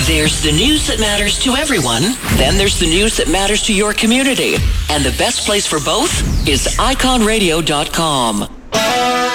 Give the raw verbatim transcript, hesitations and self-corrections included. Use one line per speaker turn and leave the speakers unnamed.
There's the news that matters to everyone. Then there's the news that matters to your community. And the best place for both is icon radio dot com.